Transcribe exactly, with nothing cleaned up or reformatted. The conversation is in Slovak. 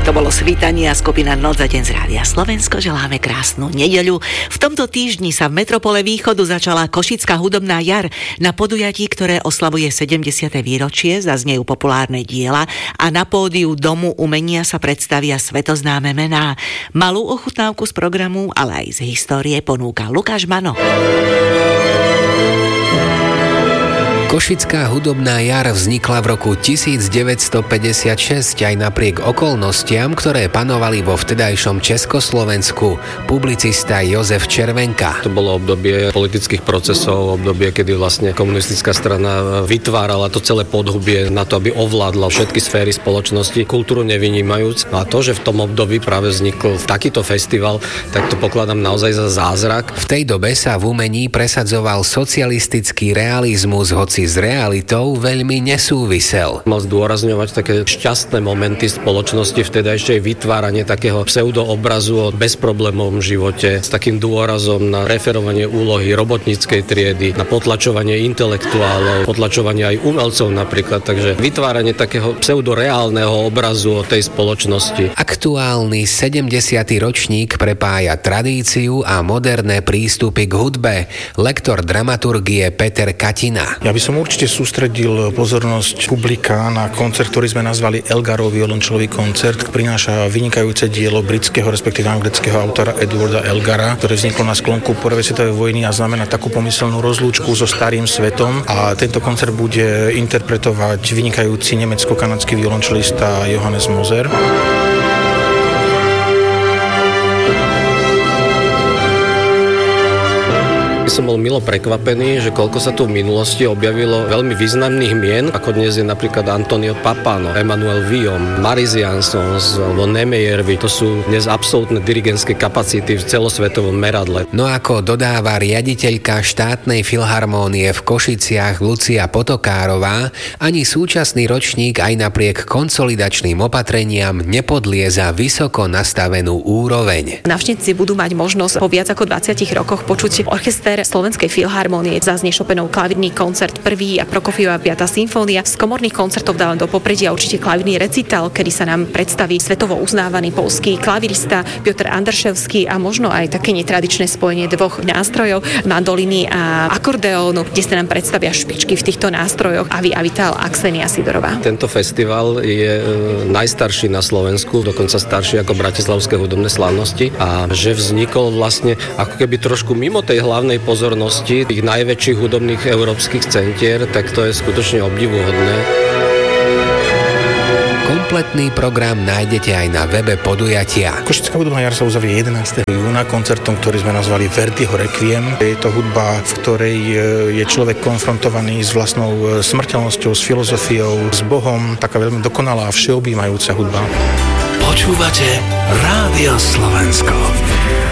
To bolo Svítanie a skupina Noc za deň z Rádia Slovensko. Želáme krásnu nedeľu. V tomto týždni sa v metropole Východu začala Košická hudobná jar. Na podujatí, ktoré oslavuje sedemdesiate výročie, zaznejú populárne diela a na pódiu Domu umenia sa predstavia svetoznáme mená. Malú ochutnávku z programu, ale aj z histórie ponúka Lukáš Mano. Košická hudobná jar vznikla v roku devätnásťstopäťdesiatšesť aj napriek okolnostiam, ktoré panovali vo vtedajšom Československu. Publicista Jozef Červenka. To bolo obdobie politických procesov, obdobie, kedy vlastne komunistická strana vytvárala to celé podhubie na to, aby ovládla všetky sféry spoločnosti, kultúru nevynímajúc. A to, že v tom období práve vznikol takýto festival, tak to pokladám naozaj za zázrak. V tej dobe sa v umení presadzoval socialistický realizmus, hoci s realitou veľmi nesúvisel. Mal zdôrazňovať také šťastné momenty spoločnosti, vtedajšej vytváranie takého pseudoobrazu o bezproblémovom živote s takým dôrazom na referovanie úlohy robotníckej triedy, na potlačovanie intelektuálov, potlačovanie aj umelcov napríklad, takže vytváranie takého pseudoreálneho obrazu o tej spoločnosti. Aktuálny sedemdesiaty ročník prepája tradíciu a moderné prístupy k hudbe. Lektor dramaturgie Peter Katina. Ja by som určite sústredil pozornosť publika na koncert, ktorý sme nazvali Elgarov violončelový koncert. Prináša vynikajúce dielo britského, respektíve anglického autora Edwarda Elgara, ktoré vzniklo na sklonku prvej svetovej vojny a znamená takú pomyselnú rozlúčku so starým svetom. A tento koncert bude interpretovať vynikajúci nemecko-kanadský violončelista Johannes Moser. Som bol milo prekvapený, že koľko sa tu v minulosti objavilo veľmi významných mien, ako dnes je napríklad Antonio Papano, Emmanuel Villon, Maris Jansons alebo Nemejervi. To sú dnes absolútne dirigentské kapacity v celosvetovom meradle. No ako dodáva riaditeľka štátnej filharmónie v Košiciach Lucia Potokárová, ani súčasný ročník aj napriek konsolidačným opatreniam nepodlieza vysoko nastavenú úroveň. Návštevníci budú mať možnosť po viac ako dvadsiatich rokoch počuť orchester Slovenskej filharmónie, zaznie Chopinov klavírny koncert prvý a Prokofieva piata symfónia. Z komorných koncertov dávam do popredia určite klavírny recital, kedy sa nám predstaví svetovo uznávaný poľský klavirista Piotr Andrševský a možno aj také netradičné spojenie dvoch nástrojov, mandoliny a akordeónu, kde sa nám predstavia špičky v týchto nástrojoch Avi Avital a Ksenia Sidorová. Tento festival je najstarší na Slovensku, dokonca starší ako Bratislavské hudobné slávnosti, a že vznikol vlastne ako keby trošku mimo tej hlavnej pozornosti tých najväčších hudobných európskych centier, tak to je skutočne obdivuhodné. Kompletný program nájdete aj na webe podujatia. Košická hudobná jar sa uzavrie jedenásteho júna koncertom, ktorý sme nazvali Verdiho Requiem. Je to hudba, v ktorej je človek konfrontovaný s vlastnou smrteľnosťou, s filozofiou, s Bohom. Taká veľmi dokonalá a všeobjímajúca hudba. Počúvate Rádio Slovensko.